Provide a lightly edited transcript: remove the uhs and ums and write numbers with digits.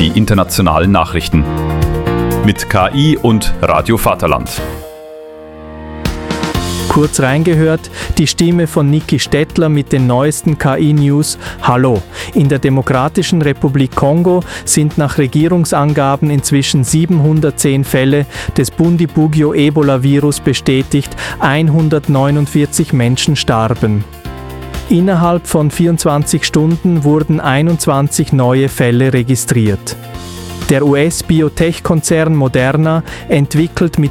die internationalen Nachrichten. Mit KI und Radio Vaterland. Kurz reingehört, die Stimme von Niki Stettler mit den neuesten KI-News. Hallo! In der Demokratischen Republik Kongo sind nach Regierungsangaben inzwischen 710 Fälle des Bundibugyo-Ebola-Virus bestätigt, 149 Menschen starben. Innerhalb von 24 Stunden wurden 21 neue Fälle registriert. Der US-Biotech-Konzern Moderna entwickelt mit